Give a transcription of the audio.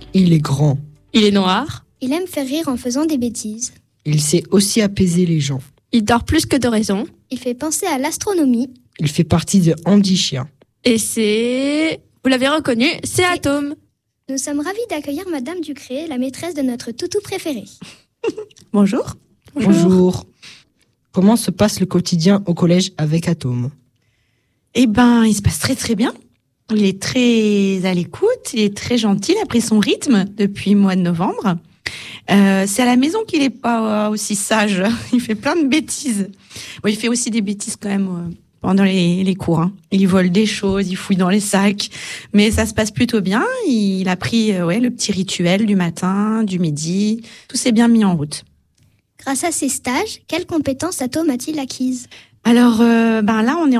Il est grand. Il est noir. Il aime faire rire en faisant des bêtises. Il sait aussi apaiser les gens. Il dort plus que de raison. Il fait penser à l'astronomie. Il fait partie de Andy Chien. Et c'est... Vous l'avez reconnu, c'est Atome. Nous sommes ravis d'accueillir Madame Ducré, la maîtresse de notre toutou préféré. Bonjour. Bonjour. Comment se passe le quotidien au collège avec Atome? Eh ben, il se passe très très bien. Il est très à l'écoute, il est très gentil, il a pris son rythme depuis le mois de novembre. C'est à la maison qu'il est pas aussi sage. Il fait plein de bêtises. Bon, il fait aussi des bêtises quand même pendant les cours. Hein. Il vole des choses, il fouille dans les sacs. Mais ça se passe plutôt bien. Il a pris le petit rituel du matin, du midi. Tout s'est bien mis en route. Grâce à ses stages, quelles compétences Atome a-t-il acquises? Alors, là, on est